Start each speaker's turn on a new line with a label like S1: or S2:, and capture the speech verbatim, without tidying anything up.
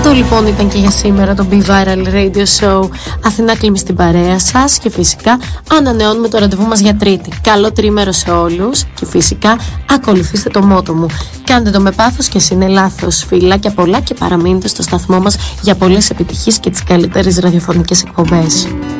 S1: Αυτό λοιπόν ήταν και για σήμερα το Be Viral Radio Show. Αθηνά Κλίμη στην παρέα σας και φυσικά ανανεώνουμε το ραντεβού μας για Τρίτη. Καλό τρίμερο σε όλους και φυσικά ακολουθήστε το μότο μου. Κάντε το με πάθος και εσύ είναι λάθος. Φιλάκια πολλά και παραμείνετε στο σταθμό μας για πολλές επιτυχίες και τις καλύτερες ραδιοφωνικές εκπομπές.